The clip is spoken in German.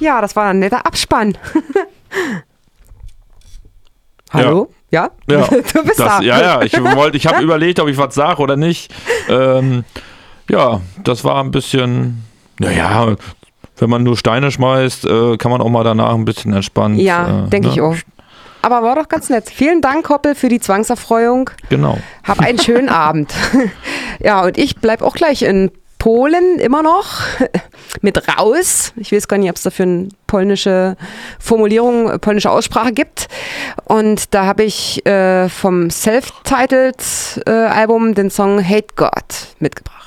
Ja, das war ein netter Abspann. Hallo? Ja? Ja, Du bist da. Ja, ich habe überlegt, ob ich was sage oder nicht. Ja, das war ein bisschen, naja, wenn man nur Steine schmeißt, kann man auch mal danach ein bisschen entspannt. Ja, denke ich auch. Aber war doch ganz nett. Vielen Dank, Hoppel, für die Zwangserfreuung. Genau. Hab einen schönen Abend. Ja, und ich bleib auch gleich in Polen immer noch mit raus. Ich weiß gar nicht, ob es dafür eine polnische Formulierung, polnische Aussprache gibt. Und da habe ich vom Self-Titled Album den Song Hate God mitgebracht.